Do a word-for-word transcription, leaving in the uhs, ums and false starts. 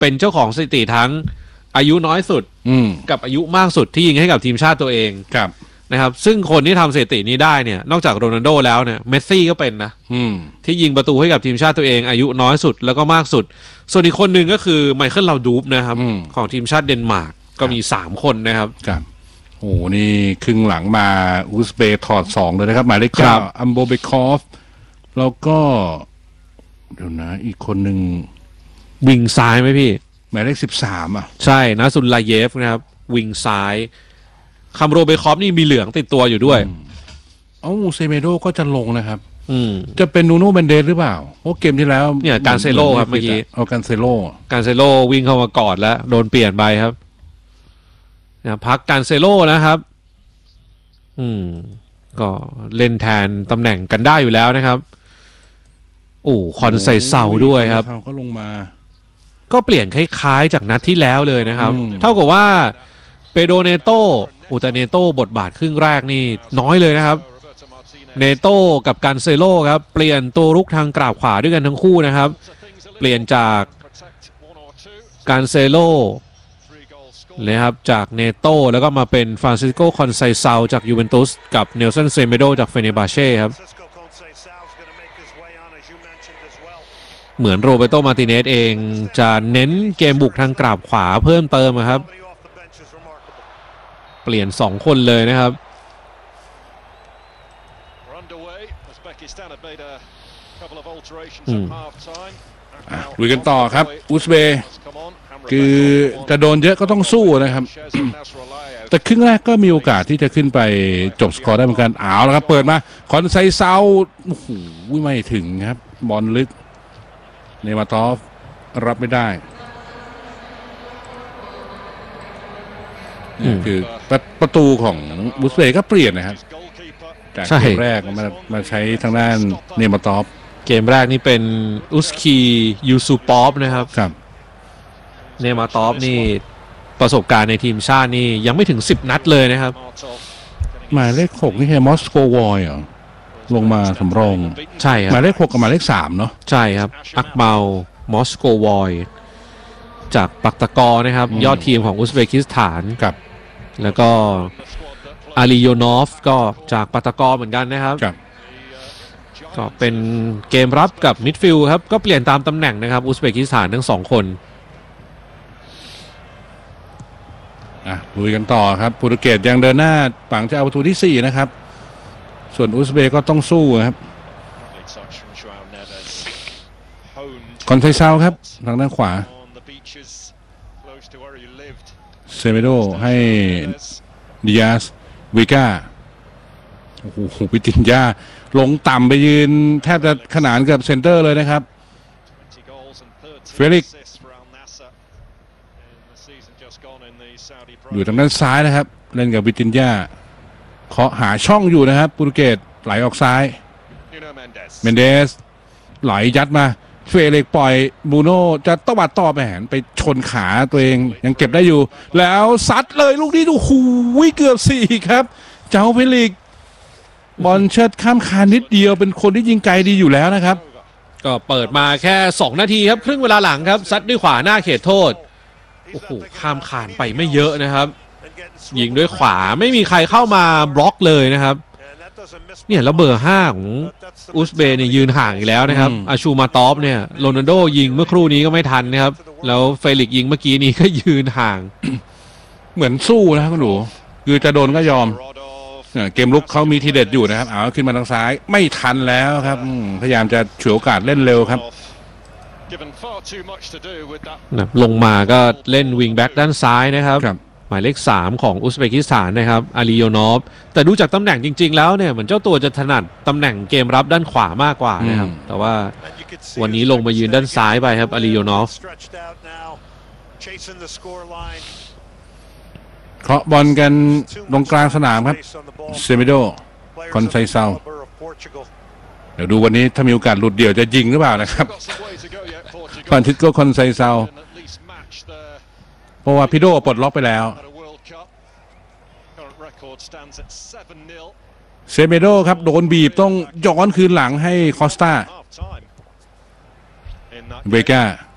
เป็นเจ้าของสถิติทั้งอายุน้อยสุดกับอายุมากสุดที่ยิงให้กับทีมชาติตัวเองนะครับซึ่งคนที่ทำสถิตินี้ได้เนี่ยนอกจากโรนัลโดแล้วเนี่ยเมสซี่ก็เป็นนะที่ยิงประตูให้กับทีมชาติตัวเองอายุน้อยสุดแล้วก็มากสุดส่วนอีกคนหนึ่งก็คือไมเคิลลาวดูฟนะครับของทีมชาติเดนมาร์กก็มีสามคนนะครับครับโอ้นี่ครึ่งหลังมาอุซเบย์ถอดสองเลยนะครับหมายเลขเก้าอัมโบเบคอฟแล้วก็เดี๋ยวนะอีกคนหนึ่งวิงซ้ายไหมพี่หมายเลขสิบสามอ่ะใช่นะซุนลาเยฟนะครับวิงซ้ายคัมโรเบคอฟนี่มีเหลืองติดตัวอยู่ด้วยเอ้าเซเมโดก็จะลงนะครับจะเป็นนูโน่เบนเดสหรือเปล่าเพราะเกมที่แล้วเนี่ยการเซโลครับเมื่อกี้เอาการเซโลการเซโลวิ่งเข้ามากอดแล้วโดนเปลี่ยนไปครับเนี่ยพักการเซโลนะครับอืมก็เล่นแทนตำแหน่งกันได้อยู่แล้วนะครับโอ้คอนไซเซาด้วยครับก็ลงมาก็เปลี่ยนคล้ายๆจากนัดที่แล้วเลยนะครับเท่ากับว่าเปโดเนโตอุตเนโตบทบาทครึ่งแรกนี่น้อยเลยนะครับเนโตกับการเซโลครับเปลี่ยนตัวรุกทางกราบขวาด้วยกันทั้งคู่นะครับเปลี่ยนจากการเซโลเลยครับจากเนโตแล้วก็มาเป็นฟรานซิสโกคอนไซเซาจากยูเวนตุสกับเนลสันเซเมโดจากเฟเนบาเช่ครับเหมือนโรเบโตมาร์ติเนสเองจะเน้นเกมบุกทางกราบขวาเพิ่มเติมครับเปลี่ยนสองคนเลยนะครับลุยกันต่อครับอุซเบย์คือจะโดนเยอะก็ต้องสู้นะครับแต่ครึ่งแรกก็มีโอกาสที่จะขึ้นไปจบสกอร์ได้เหมือนกันเอาแล้วครับเปิดมาคอนไซเซาโอ้โหไม่ถึงครับบอลลึกเนมาตอฟรับไม่ได้นี่คือประตูของบุสเบย์ก็เปลี่ยนนะครับจากเกมแรกมามาใช้ทางด้านเนมาตอฟเกมแรกนี่เป็นอุสคียูซูปอฟนะครับครับเนมาตอฟนี่ประสบการณ์ในทีมชาตินี่ยังไม่ถึงสิบนัดเลยนะครับหมายเลขหกนี่คือมอสโกวอยเหรอลงมาสำรองใช่ครับหมายเลขหกกับหมายเลขสามเนาะใช่ครับอักเมามอสโกวอยจากปักตะกอนะครับยอดทีมของอุซเบกิสถานกับแล้วก็อาลีโยนอฟก็จากปักตะกอเหมือนกันนะครับก็เป็นเกมรับกับมิดฟิลด์ครับก็เปลี่ยนตามตำแหน่งนะครับอุซเบกิสถานทั้งสองคนอ่ะลุยกันต่อครับโปรตุเกสยังเดินหน้าปังจะเอาประตูที่สี่นะครับส่วนอุซเบย์ก็ต้องสู้ครับคอนไซเซาครับทางด้านขวาเซเมโดให้ดิอาสวิก้าโอ้โหปิตินยาลงต่ำไปยืนแทบจะขนานกับเซนเตอร์เลยนะครับเฟลิกอยู่ทางด้านซ้ายนะครับเล่นกับวิตินยาเคาะหาช่องอยู่นะครับโปรตุเกสไหลออกซ้ายเมนเดสไหลยัดมาเฟเล็กปล่อยบูโน่จะตวัดต่อไปแหนไปชนขาตัวเองยังเก็บได้อยู่แล้วซัดเลยลูกนี้ดูหูยเกือบสี่ครับเจ้าเฟลิกบอลเชิดข้ามคานนิดเดียวเป็นคนที่ยิงไกลดีอยู่แล้วนะครับก็เปิดมาแค่สองนาทีครับครึ่งเวลาหลังครับซัดด้วยขวาหน้าเขตโทษโอ้โหข้ามคานไปไม่เยอะนะครับยิงด้วยขวาไม่มีใครเข้ามาบล็อกเลยนะครับเนี่ยแล้วเบอร์ห้าของอุซเบย์เนี่ยยืนห่างอีกแล้วนะครับอาชูมาตอฟเนี่ยโรนัลโดยิงเมื่อครู่นี้ก็ไม่ทันนะครับแล้วเฟลิกยิงเมื่อกี้นี้ก็ยืนห่างเหมือนสู้นะคุณหนูคือจะโดนก็ยอมเกมลุกเขามีทีเด็ดอยู่นะครับเอาขึ้นมาทางซ้ายไม่ทันแล้วครับพยายามจะฉวยโอกาสเล่นเร็วครับลงมาก็เล่นวิงแบ็กด้านซ้ายนะครับหมายเลขสามของอุซเบกิสถานนะครับอาลีโยนอฟแต่ดูจากตำแหน่งจริงๆแล้วเนี่ยเหมือนเจ้าตัวจะถนัดตำแหน่งเกมรับด้านขวามากกว่านะครับแต่ว่าวันนี้ลงมายืนด้านซ้ายไปครับอาลีโยนอฟเคาะบอลกันตรงกลางสนามครับเซเมโดคอนไซเซาเดี๋ยวดูวันนี้ถ้ามีโอกาสหลุดเดี่ยวจะยิงหรือเปล่านะครับฟรานซิสโกคอนไซเซาเพราะว่าพิโดปลดล็อกไปแล้วเซเมโดครับโดนบีบต้องย้อนคืนหลังให้คอสตาเบก้า